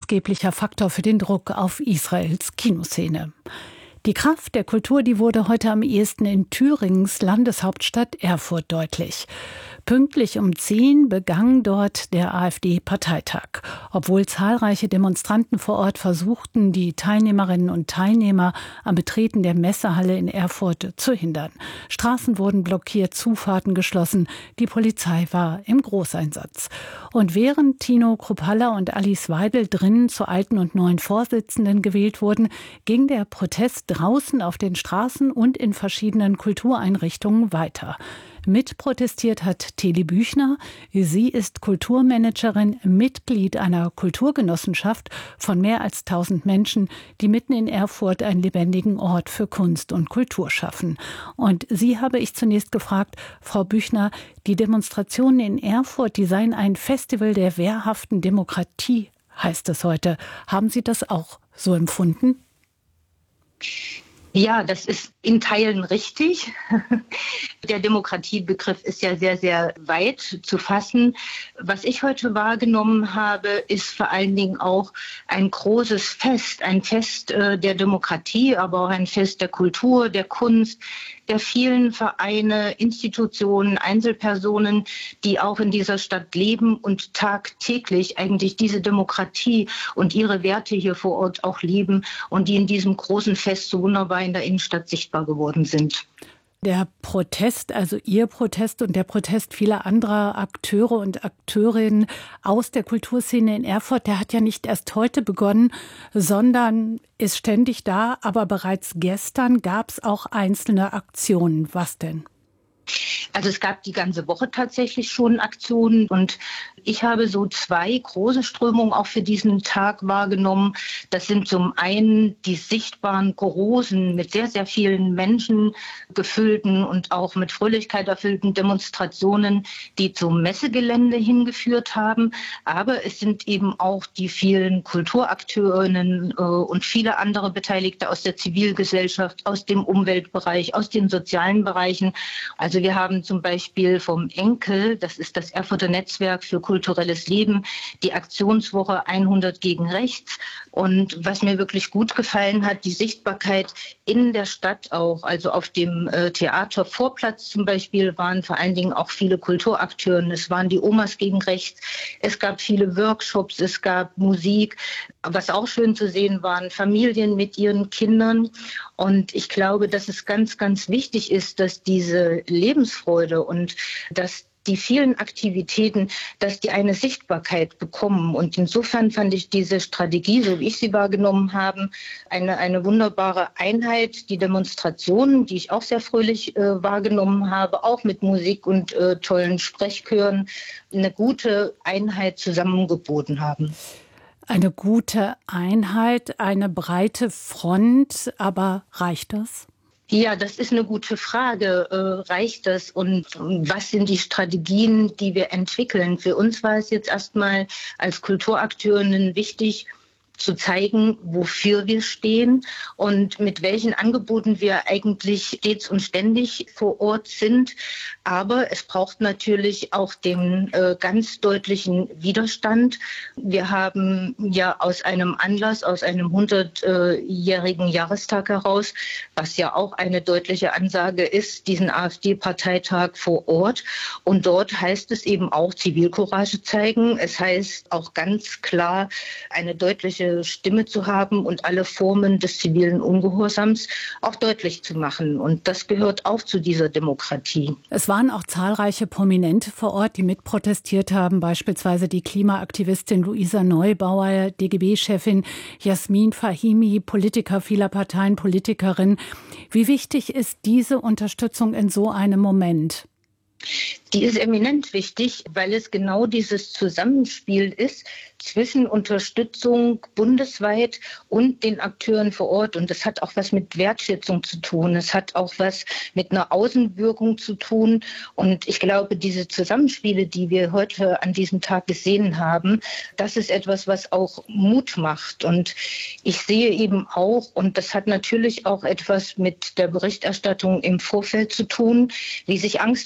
maßgeblicher Faktor für den Druck auf Israels Kinoszene. Die Kraft der Kultur, die wurde heute am ehesten in Thüringens Landeshauptstadt Erfurt deutlich. Pünktlich um 10 begann dort der AfD-Parteitag. Obwohl zahlreiche Demonstranten vor Ort versuchten, die Teilnehmerinnen und Teilnehmer am Betreten der Messehalle in Erfurt zu hindern. Straßen wurden blockiert, Zufahrten geschlossen. Die Polizei war im Großeinsatz. Und während Tino Kruppalla und Alice Weidel drinnen zu alten und neuen Vorsitzenden gewählt wurden, ging der Protest draußen auf den Straßen und in verschiedenen Kultureinrichtungen weiter. Mitprotestiert hat Teli Büchner. Sie ist Kulturmanagerin, Mitglied einer Kulturgenossenschaft von mehr als 1000 Menschen, die mitten in Erfurt einen lebendigen Ort für Kunst und Kultur schaffen. Und sie habe ich zunächst gefragt, Frau Büchner, die Demonstrationen in Erfurt, die seien ein Festival der wehrhaften Demokratie, heißt es heute. Haben Sie das auch so empfunden? Ja, das ist in Teilen richtig. Der Demokratiebegriff ist ja sehr, sehr weit zu fassen. Was ich heute wahrgenommen habe, ist vor allen Dingen auch ein großes Fest, ein Fest der Demokratie, aber auch ein Fest der Kultur, der Kunst, der vielen Vereine, Institutionen, Einzelpersonen, die auch in dieser Stadt leben und tagtäglich eigentlich diese Demokratie und ihre Werte hier vor Ort auch leben und die in diesem großen Fest so wunderbar in der Innenstadt sichtbar geworden sind. Der Protest, also Ihr Protest und der Protest vieler anderer Akteure und Akteurinnen aus der Kulturszene in Erfurt, der hat ja nicht erst heute begonnen, sondern ist ständig da. Aber bereits gestern gab es auch einzelne Aktionen. Was denn? Also es gab die ganze Woche tatsächlich schon Aktionen und ich habe so 2 große Strömungen auch für diesen Tag wahrgenommen. Das sind zum einen die sichtbaren, großen, mit sehr, sehr vielen Menschen gefüllten und auch mit Fröhlichkeit erfüllten Demonstrationen, die zum Messegelände hingeführt haben. Aber es sind eben auch die vielen Kulturakteurinnen und viele andere Beteiligte aus der Zivilgesellschaft, aus dem Umweltbereich, aus den sozialen Bereichen. Also wir haben zum Beispiel vom ENKEL, das ist das Erfurter Netzwerk für kulturelles Leben, die Aktionswoche 100 gegen Rechts. Und was mir wirklich gut gefallen hat, die Sichtbarkeit in der Stadt auch, also auf dem Theatervorplatz zum Beispiel, waren vor allen Dingen auch viele Kulturakteure. Es waren die Omas gegen Rechts, es gab viele Workshops, es gab Musik. Was auch schön zu sehen waren Familien mit ihren Kindern. Und ich glaube, dass es ganz, ganz wichtig ist, dass diese Lebensfreude und dass die vielen Aktivitäten, dass die eine Sichtbarkeit bekommen. Und insofern fand ich diese Strategie, so wie ich sie wahrgenommen habe, eine wunderbare Einheit. Die Demonstrationen, die ich auch sehr fröhlich wahrgenommen habe, auch mit Musik und tollen Sprechchören, eine gute Einheit zusammengeboten haben. Eine gute Einheit, eine breite Front, aber reicht das? Ja, das ist eine gute Frage. Reicht das? Und was sind die Strategien, die wir entwickeln? Für uns war es jetzt erstmal als Kulturakteurinnen wichtig, zu zeigen, wofür wir stehen und mit welchen Angeboten wir eigentlich stets und ständig vor Ort sind. Aber es braucht natürlich auch den ganz deutlichen Widerstand. Wir haben ja aus einem Anlass, aus einem 100-jährigen Jahrestag heraus, was ja auch eine deutliche Ansage ist, diesen AfD-Parteitag vor Ort. Und dort heißt es eben auch Zivilcourage zeigen. Es heißt auch ganz klar, eine deutliche Stimme zu haben und alle Formen des zivilen Ungehorsams auch deutlich zu machen. Und das gehört auch zu dieser Demokratie. Es waren auch zahlreiche Prominente vor Ort, die mitprotestiert haben, beispielsweise die Klimaaktivistin Luisa Neubauer, DGB-Chefin Jasmin Fahimi, Politiker vieler Parteien, Politikerin. Wie wichtig ist diese Unterstützung in so einem Moment? Die ist eminent wichtig, weil es genau dieses Zusammenspiel ist zwischen Unterstützung bundesweit und den Akteuren vor Ort. Und das hat auch was mit Wertschätzung zu tun. Es hat auch was mit einer Außenwirkung zu tun. Und ich glaube, diese Zusammenspiele, die wir heute an diesem Tag gesehen haben, das ist etwas, was auch Mut macht. Und ich sehe eben auch, und das hat natürlich auch etwas mit der Berichterstattung im Vorfeld zu tun, wie sich Angst breit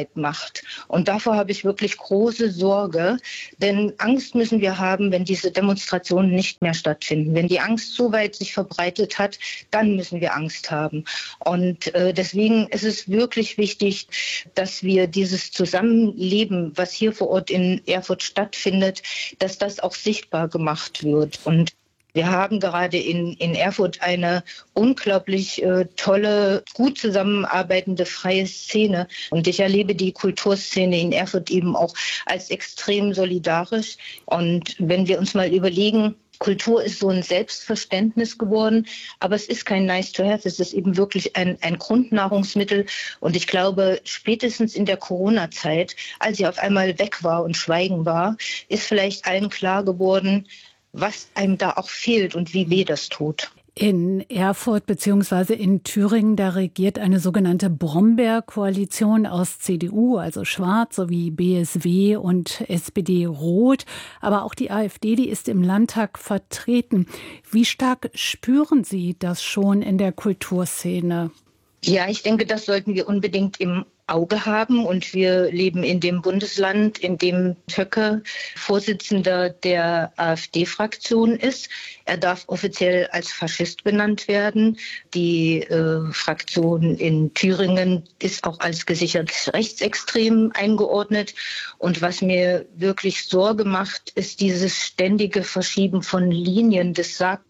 Sicherheit macht. Und davor habe ich wirklich große Sorge, denn Angst müssen wir haben, wenn diese Demonstrationen nicht mehr stattfinden. Wenn die Angst so weit sich verbreitet hat, dann müssen wir Angst haben. Und deswegen ist es wirklich wichtig, dass wir dieses Zusammenleben, was hier vor Ort in Erfurt stattfindet, dass das auch sichtbar gemacht wird. Und wir haben gerade in Erfurt eine unglaublich tolle, gut zusammenarbeitende freie Szene. Und ich erlebe die Kulturszene in Erfurt eben auch als extrem solidarisch. Und wenn wir uns mal überlegen, Kultur ist so ein Selbstverständnis geworden, aber es ist kein nice to have, es ist eben wirklich ein Grundnahrungsmittel. Und ich glaube, spätestens in der Corona-Zeit, als sie auf einmal weg war und Schweigen war, ist vielleicht allen klar geworden, was einem da auch fehlt und wie weh das tut. In Erfurt bzw. in Thüringen, da regiert eine sogenannte Brombeer-Koalition aus CDU, also Schwarz, sowie BSW und SPD Rot. Aber auch die AfD, die ist im Landtag vertreten. Wie stark spüren Sie das schon in der Kulturszene? Ja, ich denke, das sollten wir unbedingt im Auge haben. Und wir leben in dem Bundesland, in dem Höcke Vorsitzender der AfD-Fraktion ist. Er darf offiziell als Faschist benannt werden. Die Fraktion in Thüringen ist auch als gesichert rechtsextrem eingeordnet. Und was mir wirklich Sorge macht, ist dieses ständige Verschieben von Linien des Sagbaren.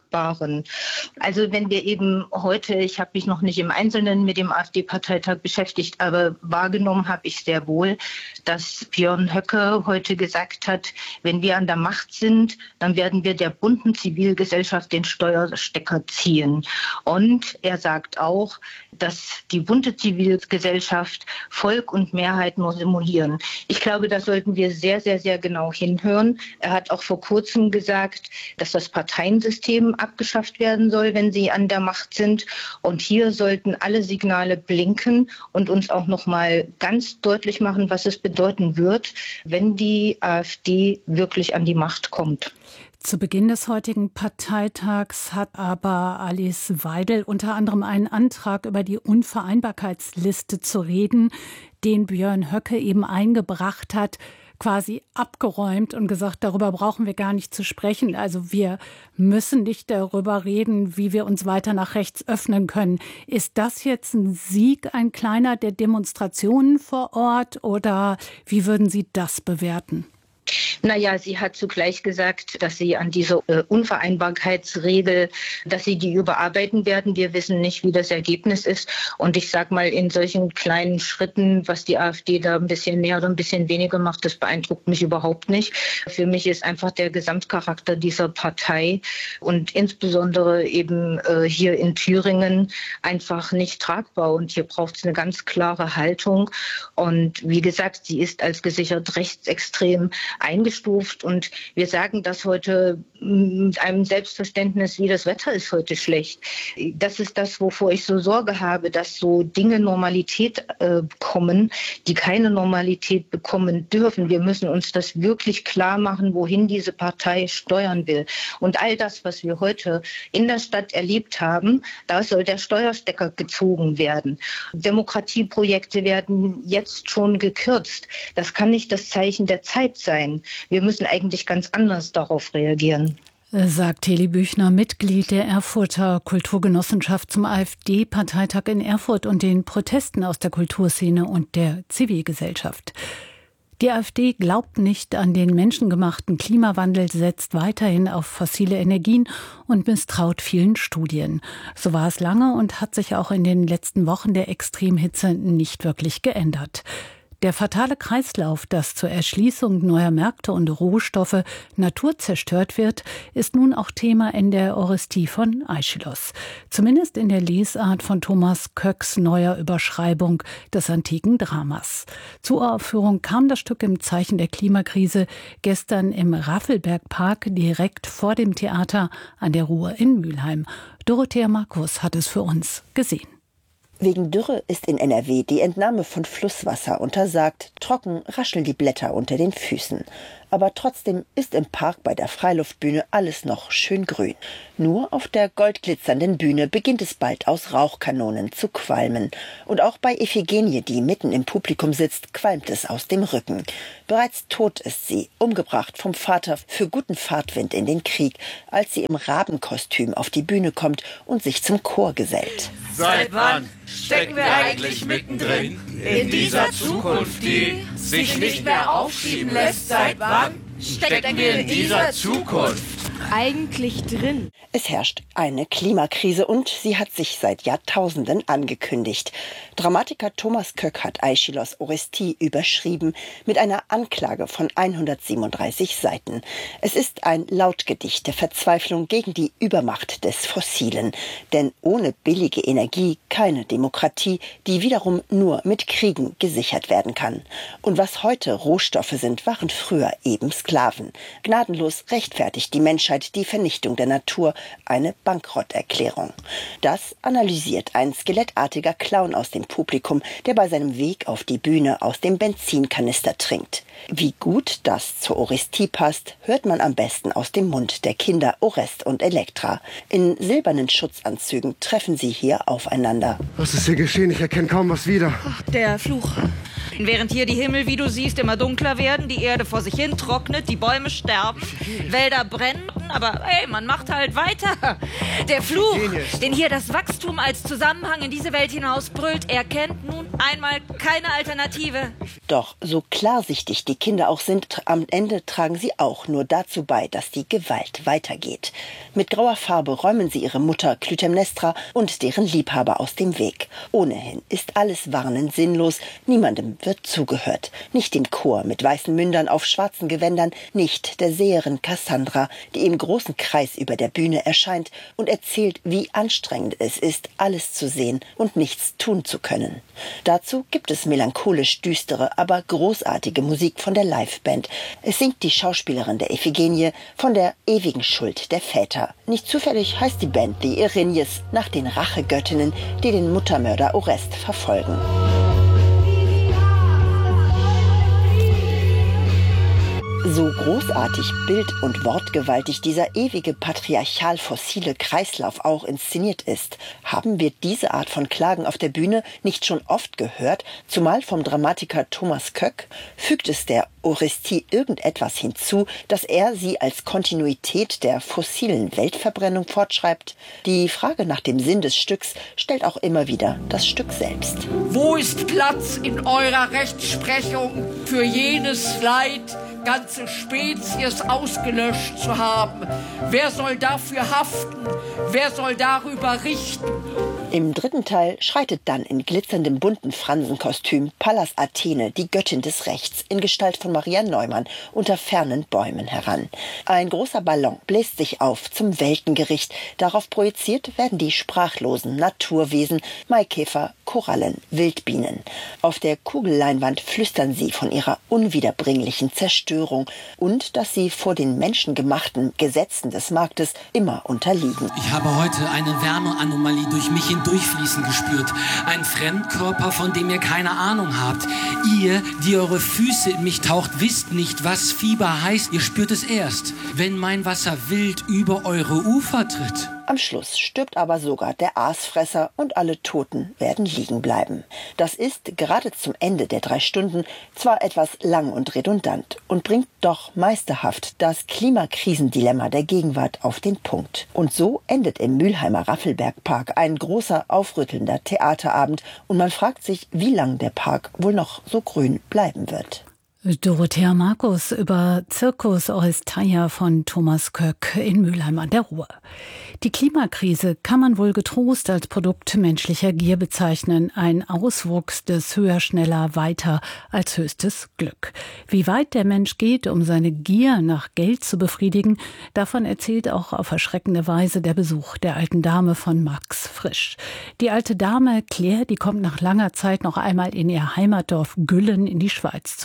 Also wenn wir eben heute, ich habe mich noch nicht im Einzelnen mit dem AfD-Parteitag beschäftigt, aber wahrgenommen habe ich sehr wohl, dass Björn Höcke heute gesagt hat, wenn wir an der Macht sind, dann werden wir der bunten Zivilgesellschaft den Steuerstecker ziehen. Und er sagt auch, dass die bunte Zivilgesellschaft Volk und Mehrheit nur simulieren. Ich glaube, da sollten wir sehr, sehr, sehr genau hinhören. Er hat auch vor kurzem gesagt, dass das Parteiensystem abgeschafft werden soll, wenn sie an der Macht sind. Und hier sollten alle Signale blinken und uns auch noch mal ganz deutlich machen, was es bedeuten wird, wenn die AfD wirklich an die Macht kommt. Zu Beginn des heutigen Parteitags hat aber Alice Weidel unter anderem einen Antrag über die Unvereinbarkeitsliste zu reden, den Björn Höcke eben eingebracht hat, quasi abgeräumt und gesagt, darüber brauchen wir gar nicht zu sprechen. Also wir müssen nicht darüber reden, wie wir uns weiter nach rechts öffnen können. Ist das jetzt ein Sieg, ein kleiner der Demonstrationen vor Ort, oder wie würden Sie das bewerten? Naja, sie hat zugleich gesagt, dass sie an dieser Unvereinbarkeitsregel, dass sie die überarbeiten werden. Wir wissen nicht, wie das Ergebnis ist. Und ich sage mal, in solchen kleinen Schritten, was die AfD da ein bisschen mehr oder ein bisschen weniger macht, das beeindruckt mich überhaupt nicht. Für mich ist einfach der Gesamtcharakter dieser Partei und insbesondere eben hier in Thüringen einfach nicht tragbar. Und hier braucht es eine ganz klare Haltung. Und wie gesagt, sie ist als gesichert rechtsextrem eingestuft, und wir sagen das heute mit einem Selbstverständnis, wie das Wetter ist heute schlecht. Das ist das, wovor ich so Sorge habe, dass so Dinge Normalität bekommen, die keine Normalität bekommen dürfen. Wir müssen uns das wirklich klar machen, wohin diese Partei steuern will. Und all das, was wir heute in der Stadt erlebt haben, da soll der Steuerstecker gezogen werden. Demokratieprojekte werden jetzt schon gekürzt. Das kann nicht das Zeichen der Zeit sein. Wir müssen eigentlich ganz anders darauf reagieren. Sagt Heli Büchner, Mitglied der Erfurter Kulturgenossenschaft, zum AfD-Parteitag in Erfurt und den Protesten aus der Kulturszene und der Zivilgesellschaft. Die AfD glaubt nicht an den menschengemachten Klimawandel, setzt weiterhin auf fossile Energien und misstraut vielen Studien. So war es lange und hat sich auch in den letzten Wochen der Extremhitze nicht wirklich geändert. Der fatale Kreislauf, dass zur Erschließung neuer Märkte und Rohstoffe Natur zerstört wird, ist nun auch Thema in der Orestie von Aeschylus. Zumindest in der Lesart von Thomas Köcks neuer Überschreibung des antiken Dramas. Zur Uraufführung kam das Stück im Zeichen der Klimakrise gestern im Raffelbergpark direkt vor dem Theater an der Ruhr in Mülheim. Dorothea Markus hat es für uns gesehen. Wegen Dürre ist in NRW die Entnahme von Flusswasser untersagt. Trocken rascheln die Blätter unter den Füßen. Aber trotzdem ist im Park bei der Freiluftbühne alles noch schön grün. Nur auf der goldglitzernden Bühne beginnt es bald aus Rauchkanonen zu qualmen. Und auch bei Iphigenie, die mitten im Publikum sitzt, qualmt es aus dem Rücken. Bereits tot ist sie, umgebracht vom Vater für guten Fahrtwind in den Krieg, als sie im Rabenkostüm auf die Bühne kommt und sich zum Chor gesellt. Seit wann stecken wir eigentlich mittendrin in dieser Zukunft, die sich nicht mehr aufschieben lässt? Seit wann stecken wir in dieser Zukunft eigentlich drin? Es herrscht eine Klimakrise und sie hat sich seit Jahrtausenden angekündigt. Dramatiker Thomas Köck hat Aeschylos Orestie überschrieben mit einer Anklage von 137 Seiten. Es ist ein Lautgedicht der Verzweiflung gegen die Übermacht des Fossilen. Denn ohne billige Energie keine Demokratie, die wiederum nur mit Kriegen gesichert werden kann. Und was heute Rohstoffe sind, waren früher eben Sklaven. Gnadenlos rechtfertigt die Menschheit die Vernichtung der Natur, eine Bankrotterklärung. Das analysiert ein skelettartiger Clown aus dem Publikum, der bei seinem Weg auf die Bühne aus dem Benzinkanister trinkt. Wie gut das zur Orestie passt, hört man am besten aus dem Mund der Kinder Orest und Elektra. In silbernen Schutzanzügen treffen sie hier aufeinander. Was ist hier geschehen? Ich erkenne kaum was wieder. Ach, der Fluch. Während hier die Himmel, wie du siehst, immer dunkler werden, die Erde vor sich hin trocknet, die Bäume sterben, Wälder brennen, aber hey, man macht halt weiter. Der Fluch, den hier das Wachstum als Zusammenhang in diese Welt hinausbrüllt, erkennt nun einmal keine Alternative. Doch so klarsichtig die Kinder auch sind, am Ende tragen sie auch nur dazu bei, dass die Gewalt weitergeht. Mit grauer Farbe räumen sie ihre Mutter Clytemnestra und deren Liebhaber aus dem Weg. Ohnehin ist alles Warnen sinnlos, niemandem wird zugehört. Nicht dem Chor mit weißen Mündern auf schwarzen Gewändern, nicht der Seherin Cassandra, die im großen Kreis über der Bühne erscheint und erzählt, wie anstrengend es ist, alles zu sehen und nichts tun zu können. Dazu gibt es melancholisch düstere, aber großartige Musik von der Liveband. Es singt die Schauspielerin der Iphigenie von der ewigen Schuld der Väter. Nicht zufällig heißt die Band The Erinyes nach den Rachegöttinnen, die den Muttermörder Orest verfolgen. So großartig bild- und wortgewaltig dieser ewige patriarchal-fossile Kreislauf auch inszeniert ist, haben wir diese Art von Klagen auf der Bühne nicht schon oft gehört, zumal vom Dramatiker Thomas Köck? Fügt es der Orestie irgendetwas hinzu, dass er sie als Kontinuität der fossilen Weltverbrennung fortschreibt? Die Frage nach dem Sinn des Stücks stellt auch immer wieder das Stück selbst. Wo ist Platz in eurer Rechtsprechung für jenes Leid, ganze Spezies ausgelöscht zu haben? Wer soll dafür haften? Wer soll darüber richten? Im dritten Teil schreitet dann in glitzerndem bunten Fransenkostüm Pallas Athene, die Göttin des Rechts, in Gestalt von Maria Neumann, unter fernen Bäumen heran. Ein großer Ballon bläst sich auf zum Weltengericht. Darauf projiziert werden die sprachlosen Naturwesen, Maikäfer, Korallen, Wildbienen. Auf der Kugelleinwand flüstern sie von ihrer unwiederbringlichen Zerstörung und dass sie vor den menschengemachten Gesetzen des Marktes immer unterliegen. Ich habe heute eine Wärmeanomalie durch mich hindurchfließen gespürt. Ein Fremdkörper, von dem ihr keine Ahnung habt. Ihr, die eure Füße in mich taucht, wisst nicht, was Fieber heißt. Ihr spürt es erst, wenn mein Wasser wild über eure Ufer tritt. Am Schluss stirbt aber sogar der Aasfresser und alle Toten werden liegen bleiben. Das ist gerade zum Ende der 3 Stunden zwar etwas lang und redundant und bringt doch meisterhaft das Klimakrisendilemma der Gegenwart auf den Punkt. Und so endet im Mülheimer Raffelbergpark ein großer, aufrüttelnder Theaterabend und man fragt sich, wie lang der Park wohl noch so grün bleiben wird. Dorothea Markus über Circus Oresteia von Thomas Köck in Mülheim an der Ruhr. Die Klimakrise kann man wohl getrost als Produkt menschlicher Gier bezeichnen, ein Auswuchs des Höher, Schneller, Weiter als höchstes Glück. Wie weit der Mensch geht, um seine Gier nach Geld zu befriedigen, davon erzählt auch auf erschreckende Weise der Besuch der alten Dame von Max Frisch. Die alte Dame Claire, die kommt nach langer Zeit noch einmal in ihr Heimatdorf Güllen in die Schweiz zurück.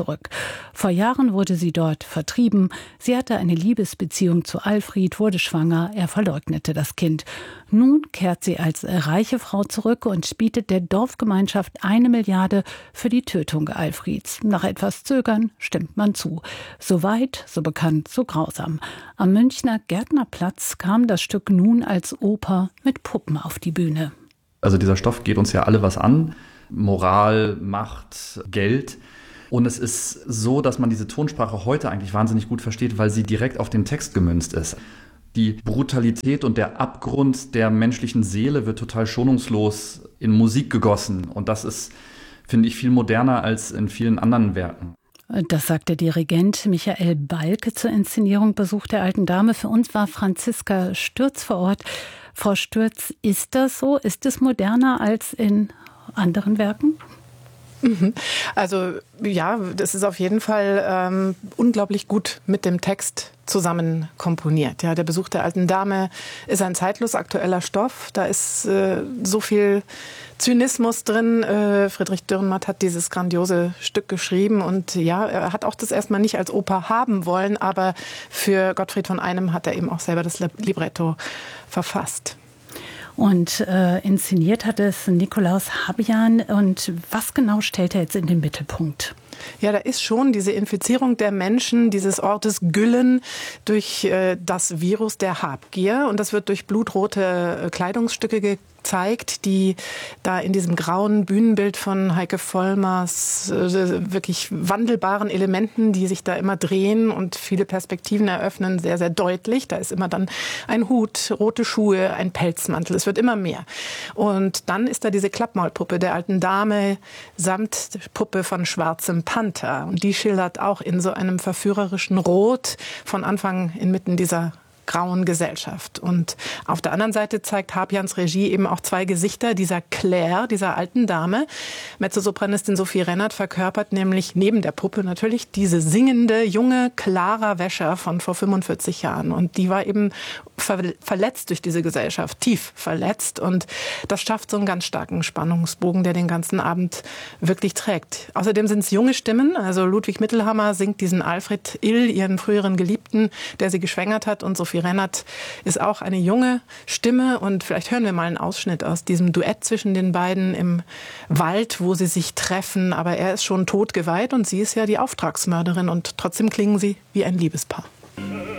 Vor Jahren wurde sie dort vertrieben. Sie hatte eine Liebesbeziehung zu Alfried, wurde schwanger, er verleugnete das Kind. Nun kehrt sie als reiche Frau zurück und bietet der Dorfgemeinschaft 1 Milliarde für die Tötung Alfrieds. Nach etwas Zögern stimmt man zu. So weit, so bekannt, so grausam. Am Münchner Gärtnerplatz kam das Stück nun als Oper mit Puppen auf die Bühne. Also dieser Stoff geht uns ja alle was an. Moral, Macht, Geld. Und es ist so, dass man diese Tonsprache heute eigentlich wahnsinnig gut versteht, weil sie direkt auf den Text gemünzt ist. Die Brutalität und der Abgrund der menschlichen Seele wird total schonungslos in Musik gegossen. Und das ist, finde ich, viel moderner als in vielen anderen Werken. Das sagt der Dirigent Michael Balke zur Inszenierung Besuch der alten Dame. Für uns war Franziska Stürz vor Ort. Frau Stürz, ist das so? Ist es moderner als in anderen Werken? Also ja, das ist auf jeden Fall unglaublich gut mit dem Text zusammen komponiert. Ja, der Besuch der alten Dame ist ein zeitlos aktueller Stoff. Da ist so viel Zynismus drin. Friedrich Dürrenmatt hat dieses grandiose Stück geschrieben und ja, er hat auch das erstmal nicht als Oper haben wollen, aber für Gottfried von Einem hat er eben auch selber das Libretto verfasst. Und inszeniert hat es Nikolaus Habjan. Und was genau stellt er jetzt in den Mittelpunkt? Ja, da ist schon diese Infizierung der Menschen, dieses Ortes Güllen durch das Virus der Habgier. Und das wird durch blutrote Kleidungsstücke gezeigt, die da in diesem grauen Bühnenbild von Heike Vollmers wirklich wandelbaren Elementen, die sich da immer drehen und viele Perspektiven eröffnen, sehr, sehr deutlich. Da ist immer dann ein Hut, rote Schuhe, ein Pelzmantel. Es wird immer mehr. Und dann ist da diese Klappmaulpuppe der alten Dame samt Puppe von schwarzem Panther. Und die schildert auch in so einem verführerischen Rot von Anfang inmitten dieser grauen Gesellschaft. Und auf der anderen Seite zeigt Habjans Regie eben auch 2 Gesichter dieser Claire, dieser alten Dame. Mezzosopranistin Sophie Rennert verkörpert nämlich neben der Puppe natürlich diese singende, junge Clara Wäscher von vor 45 Jahren. Und die war eben verletzt durch diese Gesellschaft, tief verletzt. Und das schafft so einen ganz starken Spannungsbogen, der den ganzen Abend wirklich trägt. Außerdem sind es junge Stimmen. Also Ludwig Mittelhammer singt diesen Alfred Ill, ihren früheren Geliebten, der sie geschwängert hat. Und Sophie Rennert ist auch eine junge Stimme. Und vielleicht hören wir mal einen Ausschnitt aus diesem Duett zwischen den beiden im Wald, wo sie sich treffen. Aber er ist schon totgeweiht und sie ist ja die Auftragsmörderin. Und trotzdem klingen sie wie ein Liebespaar.